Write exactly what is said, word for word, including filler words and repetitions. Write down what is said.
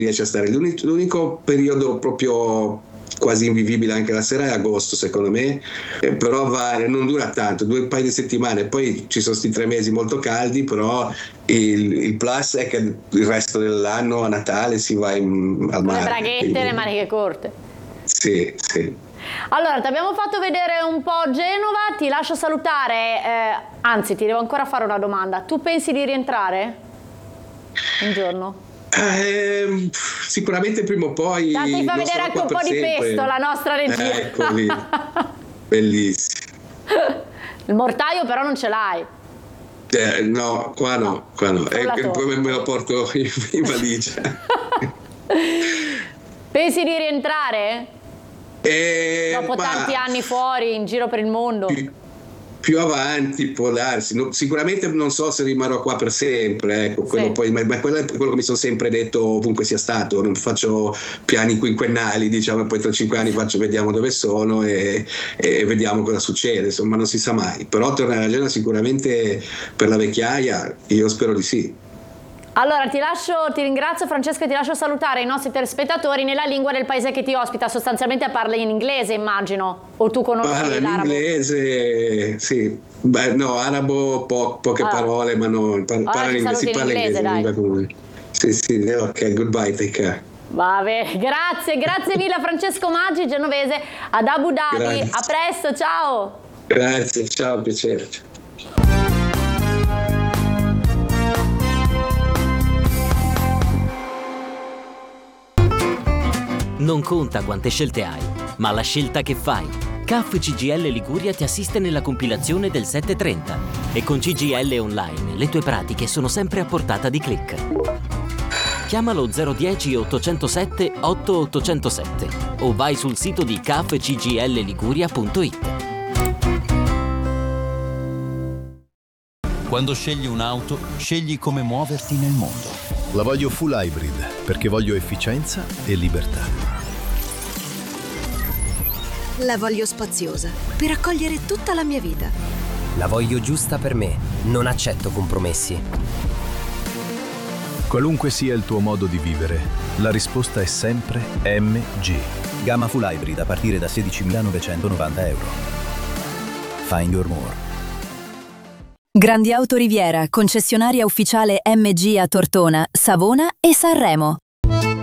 riesce a stare. L'unico, l'unico periodo proprio quasi invivibile anche la sera è agosto, secondo me, eh, però va, non dura tanto, due paio di settimane, poi ci sono sti tre mesi molto caldi, però il, il plus è che il resto dell'anno a Natale si va in, al mare. Con le braghette e le maniche corte. Sì, sì. Allora, ti abbiamo fatto vedere un po' Genova, ti lascio salutare, eh, anzi ti devo ancora fare una domanda. Tu pensi di rientrare un giorno? Eh, sicuramente prima o poi. Dai, ti fa vedere anche un po' di pesto, la nostra regia. Eh, ecco lì, bellissimo. Il mortaio però non ce l'hai. Eh, no, qua no, qua no. E eh, poi me lo porto in, in valigia. Pensi di rientrare? Eh, Dopo ma... tanti anni fuori, in giro per il mondo? Più, più avanti può darsi. No, sicuramente non so se rimarrò qua per sempre, ecco, quello sì. poi, ma, ma quello è quello che mi sono sempre detto ovunque sia stato. Non faccio piani quinquennali, diciamo, e poi tra cinque anni faccio, vediamo dove sono e, e vediamo cosa succede, insomma non si sa mai. Però tornare a Genova sicuramente per la vecchiaia, io spero di sì. Allora ti lascio, ti ringrazio Francesco e ti lascio salutare i nostri telespettatori nella lingua del paese che ti ospita. Sostanzialmente parla in inglese, immagino, o tu conosci parla l'arabo? In inglese, sì. Beh, no, arabo po- poche allora, parole, ma no, par- allora parla in inglese, si parla in inglese, dai. comune. Sì, sì, ok, goodbye, take care. Va bene, grazie, grazie mille a Francesco Maggi, genovese ad Abu Dhabi. Grazie. A presto, ciao. Grazie, ciao, piacere. Non conta quante scelte hai, ma la scelta che fai. C A F C G I L Liguria ti assiste nella compilazione del settecentotrenta e con C G I L Online le tue pratiche sono sempre a portata di click. Chiamalo zero uno zero ottocentosette otto ottocentosette o vai sul sito di c f c g l liguria punto it. Quando scegli un'auto, scegli come muoverti nel mondo. La voglio full hybrid perché voglio efficienza e libertà. La voglio spaziosa per accogliere tutta la mia vita. La voglio giusta per me, non accetto compromessi. Qualunque sia il tuo modo di vivere, la risposta è sempre M G. Gamma full hybrid a partire da sedicimilanovecentonovanta euro. Find your more. Grandi Auto Riviera, concessionaria ufficiale M G a Tortona, Savona e Sanremo.